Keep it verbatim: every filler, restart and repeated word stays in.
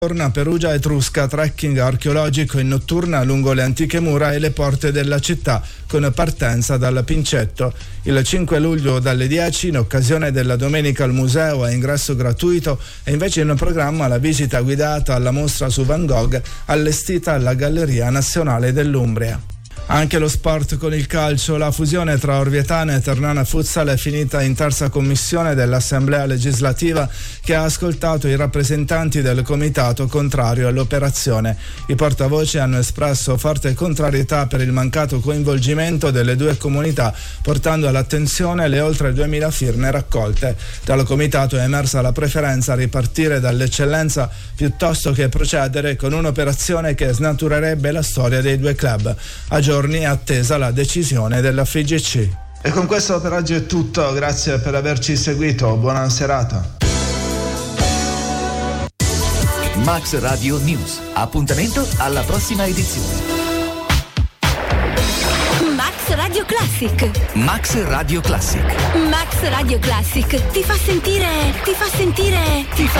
Torna Perugia Etrusca, trekking archeologico in notturna lungo le antiche mura e le porte della città, con partenza dal Pincetto. Il cinque luglio dalle dieci, in occasione della Domenica al Museo a ingresso gratuito, è invece in programma la visita guidata alla mostra su Van Gogh allestita alla Galleria Nazionale dell'Umbria. Anche lo sport con il calcio, la fusione tra Orvietana e Ternana Futsal è finita in terza commissione dell'Assemblea legislativa, che ha ascoltato i rappresentanti del comitato contrario all'operazione. I portavoce hanno espresso forte contrarietà per il mancato coinvolgimento delle due comunità, portando all'attenzione le oltre duemila firme raccolte. Dal comitato è emersa la preferenza a ripartire dall'eccellenza piuttosto che procedere con un'operazione che snaturerebbe la storia dei due club. A giorni è attesa la decisione della F I G C. E con questo per oggi è tutto, grazie per averci seguito, buona serata. Max Radio News, appuntamento alla prossima edizione. Max Radio Classic. Max Radio Classic. Max Radio Classic ti fa sentire, ti fa sentire, ti fa